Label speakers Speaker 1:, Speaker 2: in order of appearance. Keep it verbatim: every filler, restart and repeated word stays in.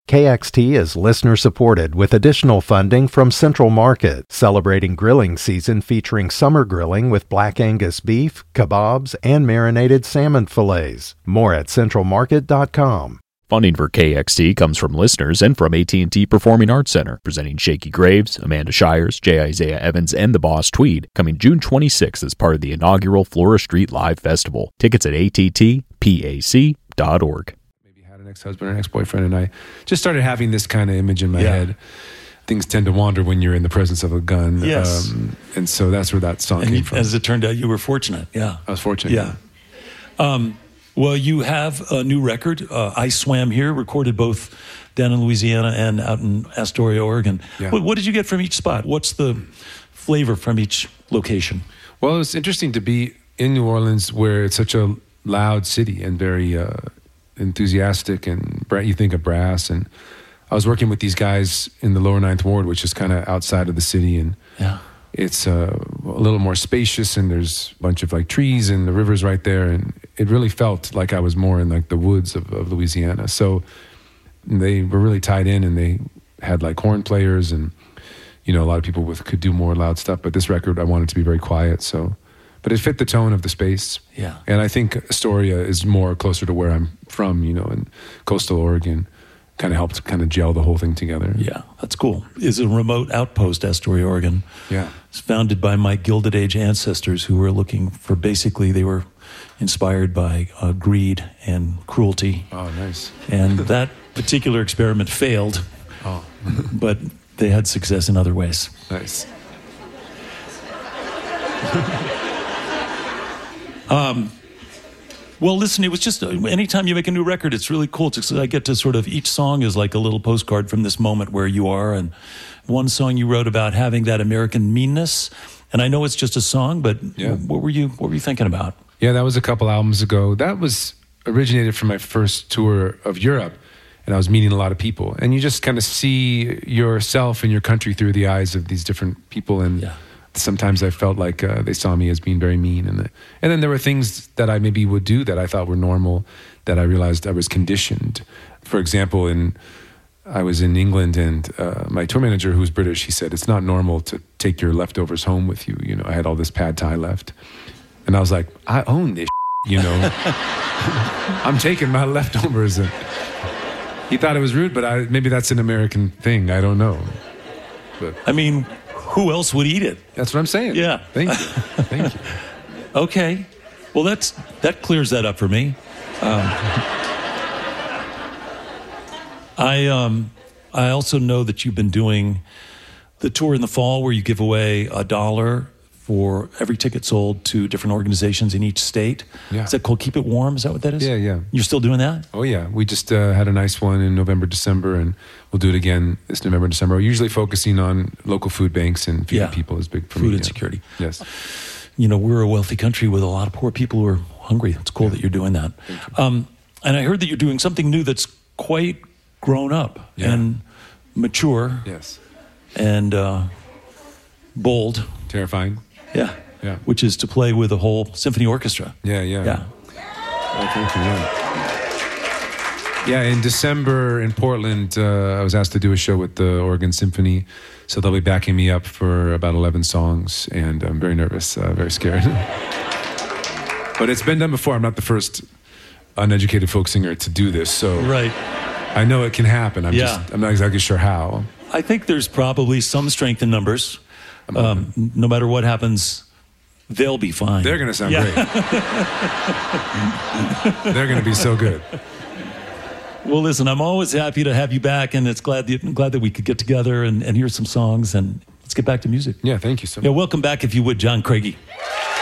Speaker 1: K X T is listener-supported with additional funding from Central Market, celebrating grilling season featuring summer grilling with Black Angus beef, kebabs, and marinated salmon fillets. More at central market dot com.
Speaker 2: Funding for K X T comes from listeners and from A T and T Performing Arts Center, presenting Shaky Graves, Amanda Shires, J. Isaiah Evans, and the Boss Tweed, coming June twenty-sixth as part of the inaugural Flora Street Live Festival. Tickets at A T T pac dot org.
Speaker 3: Ex-husband or ex-boyfriend, and I just started having this kind of image in my
Speaker 4: Yeah.
Speaker 3: head. Things tend to wander when you're in the presence of a gun.
Speaker 4: Yes.
Speaker 3: Um, and so that's where that song
Speaker 4: And
Speaker 3: came
Speaker 4: you,
Speaker 3: from.
Speaker 4: as it turned out, you were fortunate. Yeah.
Speaker 3: I was fortunate.
Speaker 4: Yeah. Um, well, you have a new record, uh, I Swam Here, recorded both down in Louisiana and out in Astoria, Oregon.
Speaker 3: Yeah.
Speaker 4: What, what did you get from each spot? What's the flavor from each location?
Speaker 3: Well, it was interesting to be in New Orleans, where it's such a loud city and very uh, enthusiastic, and bra- you think of brass. And I was working with these guys in the lower Ninth Ward, which is kind of outside of the city, and
Speaker 4: Yeah.
Speaker 3: it's uh, a little more spacious, and there's a bunch of like trees, and the river's right there, and it really felt like I was more in like the woods of, of Louisiana. So they were really tied in, and they had like horn players, and you know, a lot of people with could do more loud stuff. But this record, I wanted to be very quiet, so. But it fit the tone of the space.
Speaker 4: Yeah.
Speaker 3: And I think Astoria is more closer to where I'm from, you know, in coastal Oregon. Kind of helped kind of gel the whole thing together.
Speaker 4: Yeah, that's cool. Is a remote outpost, Astoria, Oregon.
Speaker 3: Yeah.
Speaker 4: It's founded by my Gilded Age ancestors who were looking for, basically, they were inspired by uh, greed and cruelty.
Speaker 3: Oh, nice.
Speaker 4: And that particular experiment failed,
Speaker 3: Oh,
Speaker 4: but they had success in other ways.
Speaker 3: nice.
Speaker 4: Well, listen, it was just, uh, anytime you make a new record, it's really cool. It's, I get to sort of, each song is like a little postcard from this moment where you are. And one song you wrote about having that American meanness. And I know it's just a song, but
Speaker 3: Yeah.
Speaker 4: what were you, what were you thinking about?
Speaker 3: Yeah, that was a couple albums ago. That was originated from my first tour of Europe, and I was meeting a lot of people. And you just kind of see yourself and your country through the eyes of these different people. And
Speaker 4: Yeah.
Speaker 3: sometimes I felt like uh, they saw me as being very mean. And, the, and then there were things that I maybe would do that I thought were normal that I realized I was conditioned. For example, in I was in England, and uh, my tour manager, who was British, he said, it's not normal to take your leftovers home with you. You know, I had all this pad thai left. And I was like, I own this, you know. I'm taking my leftovers. And he thought it was rude, but I, maybe that's an American thing. I don't know. But
Speaker 4: I mean, who else would eat it?
Speaker 3: that's what I'm saying.
Speaker 4: Yeah.
Speaker 3: Thank you. Thank you.
Speaker 4: Okay. Well, that's, that clears that up for me. Um, I, um, I also know that you've been doing the tour in the fall where you give away a dollar for every ticket sold to different organizations in each state.
Speaker 3: Yeah.
Speaker 4: Is that called Keep It Warm? Is that what that is?
Speaker 3: Yeah, yeah.
Speaker 4: You're still doing that?
Speaker 3: Oh, yeah. We just uh, had a nice one in November, December, and we'll do it again this November, December. We're usually focusing on local food banks and feeding
Speaker 4: Yeah.
Speaker 3: people is big for
Speaker 4: Food
Speaker 3: me.
Speaker 4: and
Speaker 3: yeah.
Speaker 4: security.
Speaker 3: Yes.
Speaker 4: You know, we're a wealthy country with a lot of poor people who are hungry. It's cool that you're doing that. Um, and I heard that you're doing something new that's quite grown up
Speaker 3: Yeah.
Speaker 4: and mature
Speaker 3: Yes.
Speaker 4: and uh, bold.
Speaker 3: Terrifying.
Speaker 4: Yeah.
Speaker 3: Yeah.
Speaker 4: Which is to play with a whole symphony orchestra.
Speaker 3: Yeah, yeah.
Speaker 4: Yeah.
Speaker 3: Oh, thank you. Yeah. Yeah, in December in Portland, uh, I was asked to do a show with the Oregon Symphony. So they'll be backing me up for about eleven songs. And I'm very nervous, uh, very scared. But it's been done before. I'm not the first uneducated folk singer to do this. So
Speaker 4: Right.
Speaker 3: I know it can happen. I'm
Speaker 4: Yeah.
Speaker 3: just, I'm not exactly sure how.
Speaker 4: I think there's probably some strength in numbers. Um, no matter what happens, they'll be fine.
Speaker 3: They're going to sound
Speaker 4: Yeah.
Speaker 3: great. They're going to be so good.
Speaker 4: Well, listen, I'm always happy to have you back, and it's glad that, glad that we could get together and, and hear some songs, and let's get back to music.
Speaker 3: Yeah, thank you so much.
Speaker 4: Yeah, welcome back, if you would, John Craigie.